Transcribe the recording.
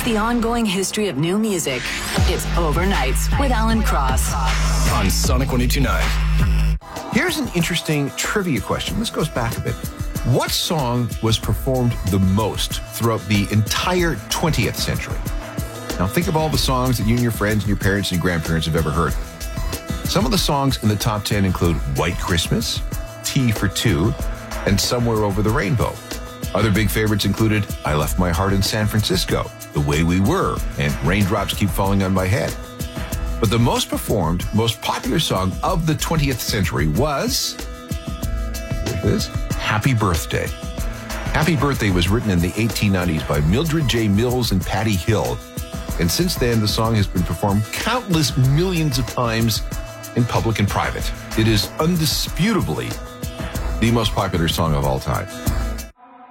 the ongoing history of new music. It's Overnights with Alan Cross on Sonic 102.9. Here's an interesting trivia question. This goes back a bit. What song was performed the most throughout the entire 20th century? Now think of all the songs that you and your friends and your parents and your grandparents have ever heard. Some of the songs in the top 10 include White Christmas, Tea for Two, and Somewhere Over the Rainbow. Other big favorites included I Left My Heart in San Francisco, The Way We Were, and Raindrops Keep Falling on My Head. But the most performed, most popular song of the 20th century was, here it is, Happy Birthday. Happy Birthday was written in the 1890s by Mildred J. Mills and Patty Hill. And since then, the song has been performed countless millions of times in public and private. It is undisputably the most popular song of all time.